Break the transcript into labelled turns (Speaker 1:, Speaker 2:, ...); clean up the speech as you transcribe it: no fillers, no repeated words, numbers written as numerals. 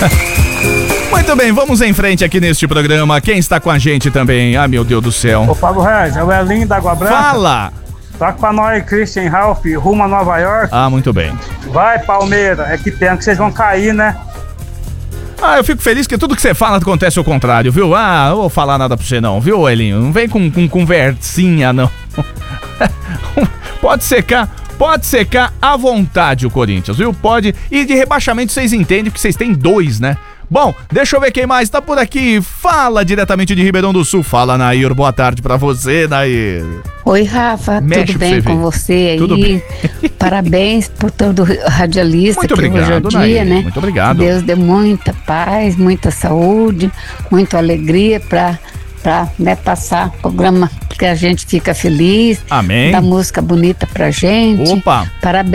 Speaker 1: Muito bem, vamos em frente aqui neste programa. Quem está com a gente também? Ah, meu Deus do céu.
Speaker 2: Ô, Fábio Regis, é o Elinho da Água Branca.
Speaker 1: Fala!
Speaker 2: Toca pra nós, Christian Ralph, rumo a Nova York.
Speaker 1: Ah, muito bem.
Speaker 2: Vai, Palmeiras. É que pena que vocês vão cair, né?
Speaker 1: Ah, eu fico feliz que tudo que você fala acontece ao contrário, viu? Ah, não vou falar nada pra você não, viu, Elinho? Não vem com conversinha, não. Pode secar à vontade o Corinthians, viu? Pode. E de rebaixamento vocês entendem que vocês têm 2, né? Bom, deixa eu ver quem mais tá por aqui. Fala diretamente de Ribeirão do Sul. Fala, Nair. Boa tarde pra você, Nair.
Speaker 3: Oi, Rafa.
Speaker 1: Mexe
Speaker 3: tudo bem com você aí?
Speaker 1: Tudo bem.
Speaker 3: Parabéns por todo radialista.
Speaker 1: Muito
Speaker 3: que
Speaker 1: obrigado,
Speaker 3: hoje é o dia,
Speaker 1: Nair.
Speaker 3: né?
Speaker 1: Muito obrigado.
Speaker 3: Deus dê muita paz, muita saúde, muita alegria pra passar programa que a gente fica feliz.
Speaker 1: Amém.
Speaker 3: Dar música bonita pra gente.
Speaker 1: Opa.
Speaker 3: Parabéns.